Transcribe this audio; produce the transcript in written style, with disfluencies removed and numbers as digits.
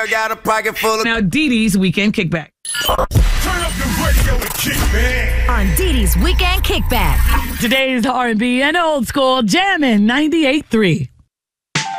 I got a pocket full of... Now, Dee Dee's Weekend Kickback. Turn up the radio and kick back. On Dee Dee's Weekend Kickback. Today's R&B and old school jamming 98.3.